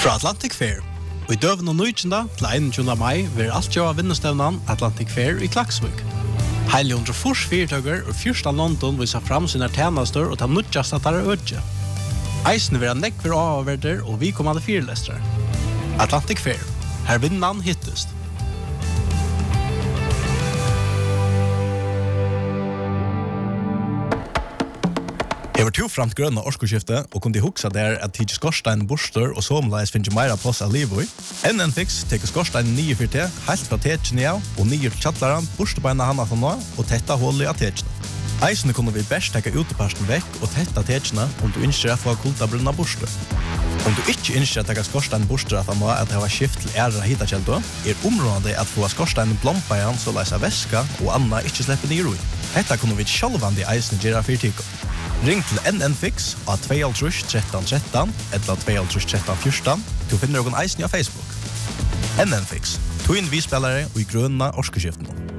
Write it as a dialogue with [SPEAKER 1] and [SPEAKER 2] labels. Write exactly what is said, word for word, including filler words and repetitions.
[SPEAKER 1] Fra Atlantic Fair. Og i døven og nøytjenda til einogtjúgunda mai vil alt gjøre vinnestevnan Atlantic Fair i Klaksvik. Heile hundre fors fyrtøkker og fyrsta London viser fram sine tjenester og ta nødjast at det er ødje. Eisen vil ha nekver avverder og vi kommande fyrlestere. Atlantic Fair. Her vinnan hittest. Jeg var to framt grønne årskoskifte og kunne huksa der at tidsi skorstein borster og somleis finnes meira plass av livet i. N N Fix teker skorstein nye for te, helt fra tetjene av og nye til kjattlaran, borstebeina hana for nå og tetta hullet av tetjene. Eisene kunne vi best teka uteparsten vekk og tetta tetjene om du innskjer å få kultabrunna borster. Om du ikke innskjer å teka skorstein borster at han nå at det var skift til æra hitakjeldo, er området at få skorstein blompa igjen så leisa væska og anna ikke slipper nye roi. Hetta kunne vi sjálvandi eisene gjøre fyrtiko. Ring til N N Fix av to tre tretton tretton eller to tre tretton fjorton. Du finner noen eisen på Facebook. N N Fix. To inn vi spillere og i grønna årskeskiften.